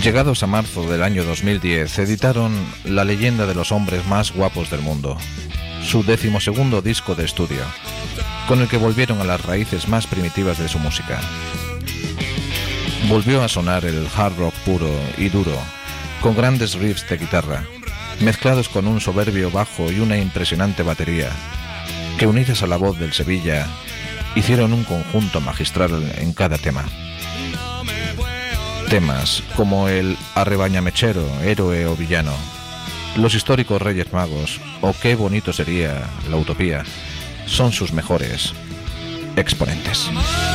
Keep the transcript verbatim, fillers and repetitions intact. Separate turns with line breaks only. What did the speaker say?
Llegados a marzo del año dos mil diez, editaron La leyenda de los hombres más guapos del mundo, su decimosegundo disco de estudio, con el que volvieron a las raíces más primitivas de su música. Volvió a sonar el hard rock puro y duro, con grandes riffs de guitarra, mezclados con un soberbio bajo y una impresionante batería, que unidas a la voz del Sevilla, hicieron un conjunto magistral en cada tema. Temas como el Arrebañamechero, héroe o villano, los históricos Reyes Magos o Qué bonito sería la utopía son sus mejores exponentes.